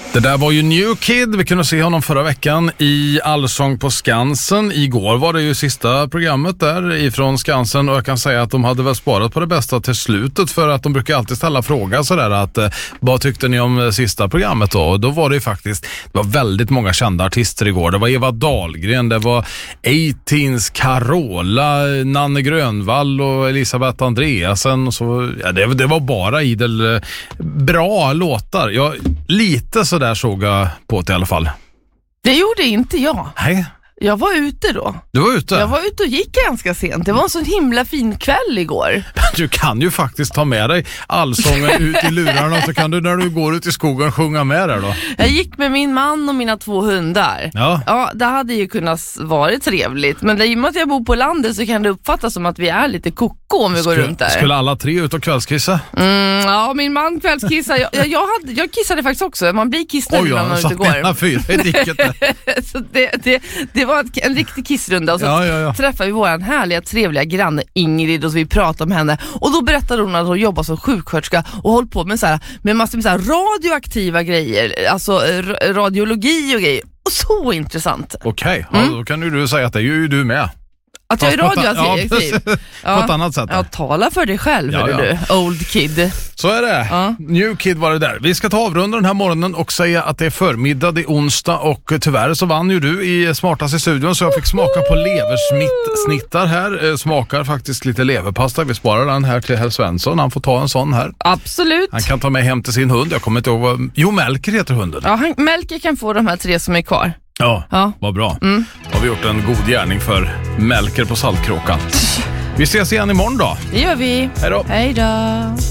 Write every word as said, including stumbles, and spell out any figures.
Det där var ju New Kid. Vi kunde se honom förra veckan i Allsång på Skansen. Igår var det ju sista programmet där ifrån Skansen, och jag kan säga att de hade väl sparat på det bästa till slutet, för att de brukar alltid ställa frågan sådär att eh, vad tyckte ni om sista programmet då? Och då var det ju faktiskt, det var väldigt många kända artister igår. Det var Eva Dahlgren, det var Eightins, Carola, Nanne Grönvall och Elisabeth Andreasen och så, ja, det, det var bara idel eh, bra låtar. Jag lite så där såg jag på det i alla fall. Det gjorde inte jag. Nej. Jag var ute då. Du var ute? Jag var ute och gick ganska sent. Det var en sån himla fin kväll igår. Du kan ju faktiskt ta med dig allsången ut i lurarna, så kan du när du går ut i skogen sjunga med där då. Jag gick med min man och mina två hundar. Ja. Ja, det hade ju kunnat vara trevligt. Men i och med att jag bor på landet så kan det uppfattas som att vi är lite koko om vi Skulle, går runt där. skulle alla tre ut och kvällskissa? Mm, ja, min man kvällskissar. Jag, jag, jag, hade, jag kissade faktiskt också. Man blir kissad när man är ute och går. Fyra i dicket där. Så det, det, det var en riktig kissrunda. Och så ja, ja, ja. träffade vi vår härliga, trevliga granne Ingrid, och så vi pratade om henne. Och då berättade hon att hon jobbar som sjuksköterska och håller på med, så här, med massor med så här radioaktiva grejer. Alltså r- radiologi och grejer. Och så intressant. Okej, okay. Mm. ja, då kan ju du säga att det är ju du med. Att jag är radioaktiv? Ja, ja. på ett annat sätt. Ja, tala för dig själv, ja, ja. du, old kid. Så är det. Ja. New Kid var det där. Vi ska ta avrunda den här morgonen och säga att det är förmiddag, det är onsdag, och tyvärr så vann ju du i smartaste studion, så jag fick smaka på leversnittar här. Smakar faktiskt lite leverpasta. Vi sparar den här till herr Svensson. Han får ta en sån här. Absolut. Han kan ta med hem till sin hund. Jag kommer inte ihåg vad... Jo, Melker heter hunden. Ja, han, Melker kan få de här tre som är kvar. Ja, ja. Vad bra. Mm. Har vi gjort en god gärning för Melker på Saltkråkan. Vi ses igen imorgon då. Det gör vi. Hej då. Hej då.